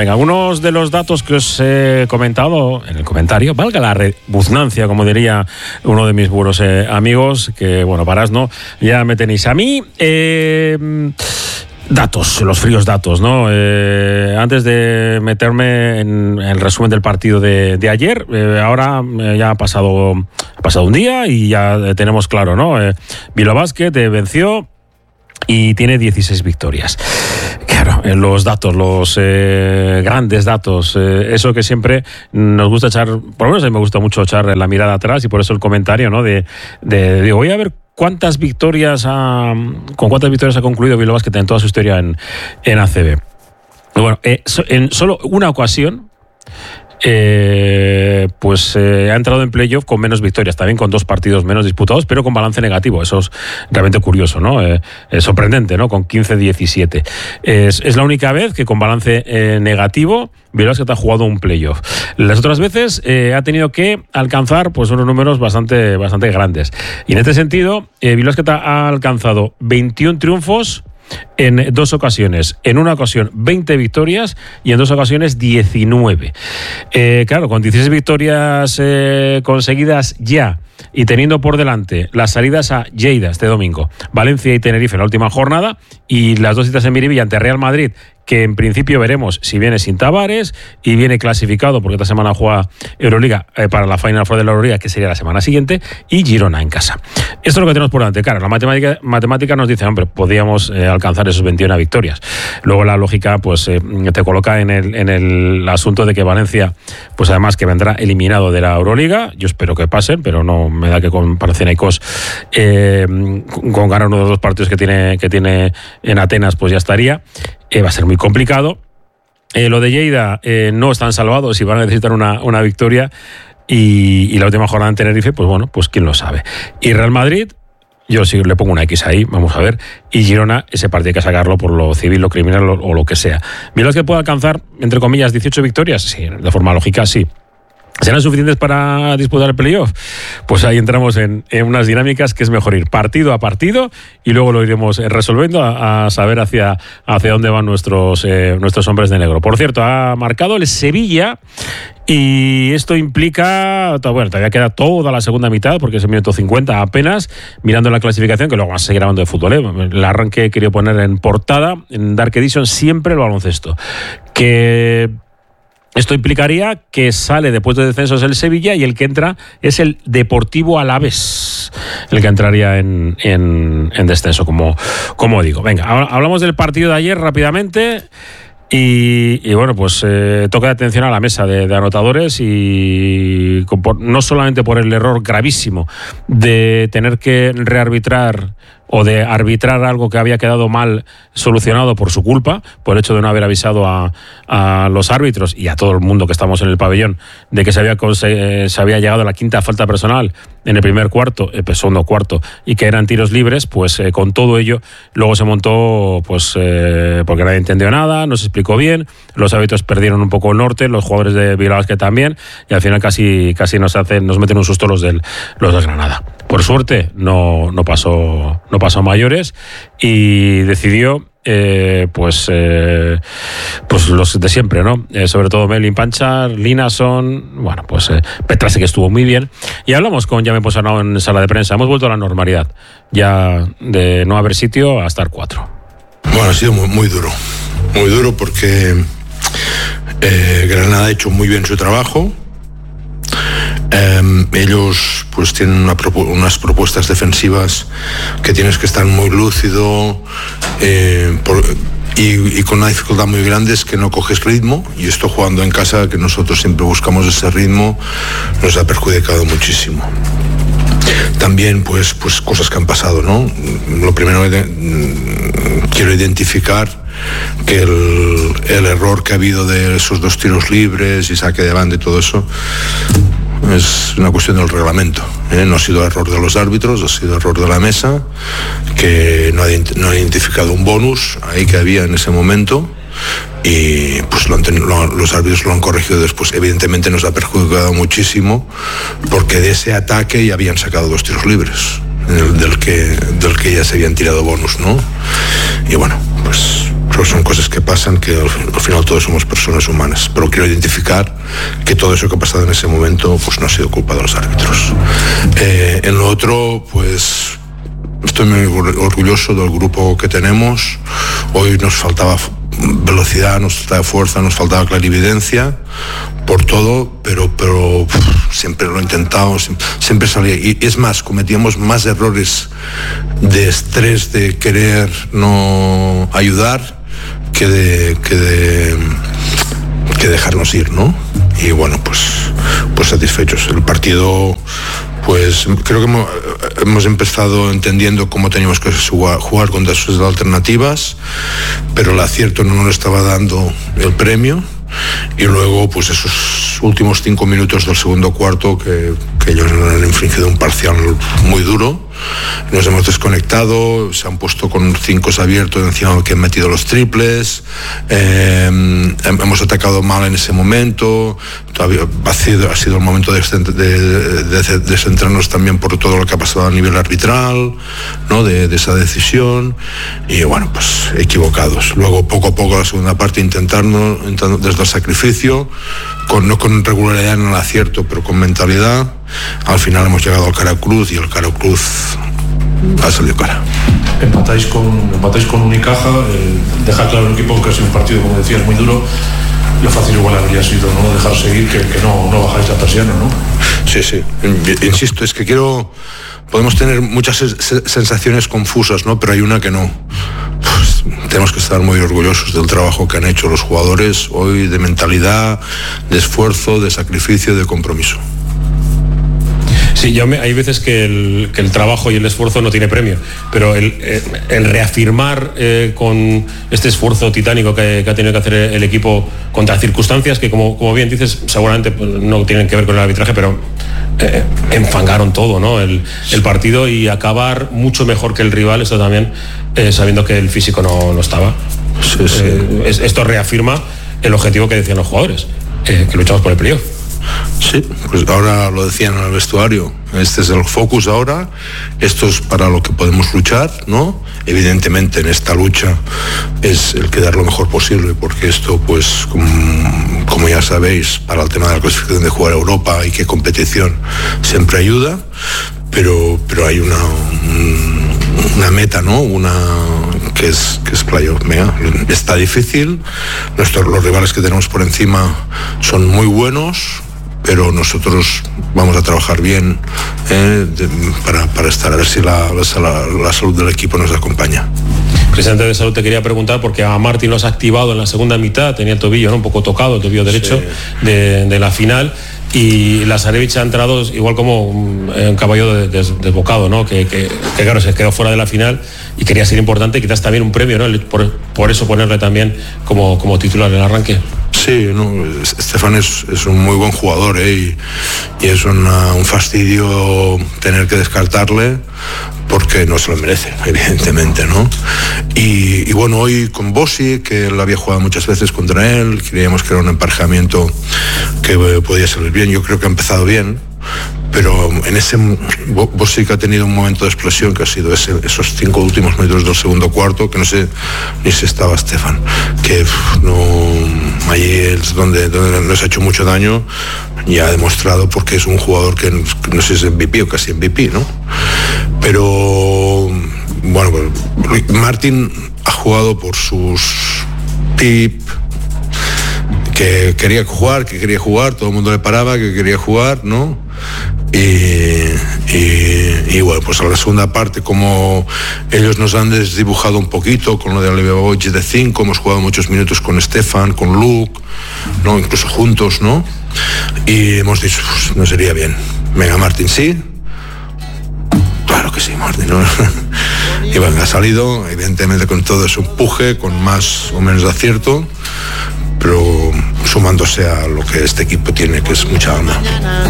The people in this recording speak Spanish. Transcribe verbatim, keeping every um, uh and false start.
Venga, algunos de los datos que os he comentado en el comentario, valga la rebuznancia, como diría uno de mis buenos eh, amigos, que bueno, para no, ya me tenéis a mí. Eh, Datos, los fríos datos, ¿no? Eh, antes de meterme en el resumen del partido de, de ayer, eh, ahora eh, ya ha pasado, ha pasado un día y ya tenemos claro, ¿no? Eh, Bilbao Basket eh, venció y tiene dieciséis victorias. Claro, eh, los datos, los eh, grandes datos, eh, eso que siempre nos gusta echar, por lo menos a mí me gusta mucho echar la mirada atrás y por eso el comentario, ¿no? De, de, de voy a ver ¿Cuántas victorias ha, con cuántas victorias ha concluido Bilbao Basket en toda su historia en, en A C B? Bueno, eh, so, en solo una ocasión, eh, pues eh, ha entrado en playoff con menos victorias, también con dos partidos menos disputados, pero con balance negativo. Eso es realmente curioso, ¿no? Eh, es sorprendente, ¿no? Con quince diecisiete. Es, es la única vez que con balance eh, negativo Bilbao Basket ha jugado un playoff. Las otras veces eh, ha tenido que alcanzar pues unos números bastante, bastante grandes. Y en este sentido, eh, Bilbao Basket ha alcanzado veintiún triunfos en dos ocasiones. En una ocasión veinte victorias y en dos ocasiones diecinueve. Eh, claro, con dieciséis victorias eh, conseguidas ya y teniendo por delante las salidas a Lleida este domingo, Valencia y Tenerife en la última jornada y las dos citas en Miribilla ante Real Madrid, que en principio veremos si viene sin Tavares y viene clasificado porque esta semana juega Euroliga eh, para la Final Four de la Euroliga, que sería la semana siguiente, y Girona en casa. Esto es lo que tenemos por delante. Claro, la matemática, matemática nos dice, hombre, podíamos eh, alcanzar esos veintiuna victorias. Luego la lógica pues eh, te coloca en el, en el asunto de que Valencia, pues además que vendrá eliminado de la Euroliga. Yo espero que pasen, pero no me da que con Panathinaikos eh, con ganar uno de los dos partidos que tiene, que tiene en Atenas, pues ya estaría. Eh, va a ser muy complicado. Eh, lo de Lleida eh, no están salvados y van a necesitar una, una victoria. Y, y la última jornada en Tenerife, pues bueno, pues quién lo sabe. Y Real Madrid, yo sí le pongo una X ahí, vamos a ver. Y Girona, ese partido hay que sacarlo por lo civil, lo criminal o, o lo que sea. ¿Bilbao que puede alcanzar, entre comillas, dieciocho victorias? Sí, de forma lógica, sí. ¿Serán suficientes para disputar el playoff? Pues ahí entramos en, en unas dinámicas que es mejor ir partido a partido y luego lo iremos resolviendo a, a saber hacia, hacia dónde van nuestros, eh, nuestros hombres de negro. Por cierto, ha marcado el Sevilla y esto implica, bueno, todavía queda toda la segunda mitad porque es el minuto cincuenta apenas, mirando la clasificación, que luego vamos a seguir hablando de fútbol, ¿eh? El arranque he querido poner en portada, en Dark Edition, siempre el baloncesto. Que... Esto implicaría que sale después de descensos el Sevilla y el que entra es el Deportivo Alavés, el que entraría en, en, en descenso, como, como digo. Venga, hablamos del partido de ayer rápidamente. Y, y bueno, pues eh, toca de atención a la mesa de, de anotadores y con, por, no solamente por el error gravísimo de tener que rearbitrar o de arbitrar algo que había quedado mal solucionado por su culpa, por el hecho de no haber avisado a, a los árbitros y a todo el mundo que estamos en el pabellón de que se había, se había llegado a la quinta falta personal en el primer cuarto, el segundo cuarto, y que eran tiros libres. Pues eh, con todo ello luego se montó, pues eh, porque nadie entendió nada, no se explicó bien, los árbitros perdieron un poco el norte, los jugadores de Bilbao Basket también, y al final casi, casi nos hacen, nos meten un susto los del, los del Granada. Por suerte no, no pasó, no pasó a mayores y decidió eh, pues eh, pues los de siempre, ¿no? Eh, sobre todo Melvin Panchar, Linason, bueno, pues eh, Petrase, que estuvo muy bien. Y hablamos con Jaime Posarnau en sala de prensa. Hemos vuelto a la normalidad, ya de no haber sitio a estar cuatro. Bueno, ha sido muy, muy duro, muy duro porque eh, Granada ha hecho muy bien su trabajo. Eh, ellos pues tienen una propu- unas propuestas defensivas que tienes que estar muy lúcido eh, por, y, y con una dificultad muy grande es que no coges ritmo, y esto jugando en casa, que nosotros siempre buscamos ese ritmo, nos ha perjudicado muchísimo. También pues, pues cosas que han pasado, ¿no? Lo primero que te, quiero identificar que el, el error que ha habido de esos dos tiros libres y saque de banda y todo eso es una cuestión del reglamento, ¿eh? No ha sido error de los árbitros, ha sido error de la mesa, que no ha, no ha identificado un bonus ahí que había en ese momento, y pues lo han ten, lo, los árbitros lo han corregido después. Evidentemente nos ha perjudicado muchísimo porque de ese ataque ya habían sacado dos tiros libres del, del, que, del que ya se habían tirado bonus, ¿no? Y bueno, pues pero son cosas que pasan, que al, al final todos somos personas humanas, pero quiero identificar que todo eso que ha pasado en ese momento pues no ha sido culpa de los árbitros. Eh, en lo otro, pues estoy muy orgulloso del grupo que tenemos. Hoy nos faltaba velocidad, nos faltaba fuerza, nos faltaba clarividencia por todo, pero, pero uf, siempre lo he intentado, siempre, siempre salía. Y es más, cometíamos más errores de estrés, de querer no ayudar, que de, que de, que dejarnos ir, ¿no? Y bueno, pues, pues satisfechos. El partido, pues creo que hemos, hemos empezado entendiendo cómo teníamos que jugar, jugar contra sus alternativas, pero el acierto no nos estaba dando el premio. Y luego, pues esos últimos cinco minutos del segundo cuarto, que, que ellos nos han infringido un parcial muy duro. Nos hemos desconectado, se han puesto con cinco abiertos encima del que han metido los triples, eh, hemos atacado mal en ese momento, todavía ha sido, ha sido el momento de, de, de, de centrarnos también por todo lo que ha pasado a nivel arbitral, ¿no? de, de esa decisión, y bueno, pues equivocados. Luego poco a poco la segunda parte intentando, intentando desde el sacrificio, con, no con regularidad en el acierto, pero con mentalidad. Al final hemos llegado al cara cruz y el cara cruz ha salido cara. Empatáis con, empatáis con Unicaja, eh, deja claro el equipo que ha sido un partido, como decías, muy duro. Lo fácil igual habría sido no dejar seguir, que, que no, no bajáis la persiana, ¿no? Sí, sí. Insisto, es que quiero... Podemos tener muchas sensaciones confusas, ¿no? Pero hay una que no. Pues tenemos que estar muy orgullosos del trabajo que han hecho los jugadores hoy, de mentalidad, de esfuerzo, de sacrificio, de compromiso. Sí, yo me, hay veces que el, que el trabajo y el esfuerzo no tiene premio, pero el, el reafirmar eh, con este esfuerzo titánico que, que ha tenido que hacer el equipo contra circunstancias que, como, como bien dices, seguramente pues, no tienen que ver con el arbitraje, pero eh, enfangaron todo, ¿no? El, el partido, y acabar mucho mejor que el rival, eso también, eh, sabiendo que el físico no, no estaba. Sí, sí. Eh, es, esto reafirma el objetivo que decían los jugadores, eh, que luchamos por el playoff. Sí, pues ahora lo decían en el vestuario, este es el focus ahora, esto es para lo que podemos luchar, ¿no? Evidentemente en esta lucha es el que dar lo mejor posible, porque esto pues como, como ya sabéis, para el tema de la clasificación de jugar a Europa y qué competición siempre ayuda, pero, pero hay una, una meta, ¿no? Una que es, que es playoff. Está difícil, nuestros, los rivales que tenemos por encima son muy buenos, pero nosotros vamos a trabajar bien eh, de, para, para estar, a ver si la, la, la salud del equipo nos acompaña. Presidente de Salud, te quería preguntar, porque a Martín lo has activado en la segunda mitad, tenía el tobillo, ¿no? Un poco tocado, el tobillo derecho, sí, de, de la final, y Lazarevic ha entrado igual como un, un caballo des, desbocado, ¿no? Que, que, que claro, se quedó fuera de la final y quería ser importante, y quizás también un premio, ¿no? Por, por eso ponerle también como, como titular en el arranque. Sí, no, Estefan es, es un muy buen jugador, ¿eh? y, y es una, un fastidio tener que descartarle, porque no se lo merece, evidentemente, ¿no? Y, y bueno, hoy con Bossi, que él había jugado muchas veces contra él, creíamos que era un emparejamiento que podía salir bien. Yo creo que ha empezado bien, pero en ese Bossi que ha tenido un momento de explosión, que ha sido ese, esos cinco últimos minutos del segundo cuarto, que no sé ni si estaba Estefan, que no, allí es donde, donde nos ha hecho mucho daño, y ha demostrado, porque es un jugador que no sé si es M V P o casi M V P, ¿no? Pero bueno, Martín ha jugado por sus tip, que quería jugar, que quería jugar, todo el mundo le paraba, que quería jugar, ¿no? Y, y, y bueno, pues a la segunda parte, como ellos nos han desdibujado un poquito con lo de Alibegovic de cinco, hemos jugado muchos minutos con Estefan, con Luke, ¿no? Incluso juntos, ¿no? Y hemos dicho, pues, no sería bien. Venga, Martín, ¿sí? Claro que sí, Martín, ¿no? Y bueno, ha salido, evidentemente con todo ese empuje, con más o menos de acierto, pero sumándose a lo que este equipo tiene, que es mucha alma.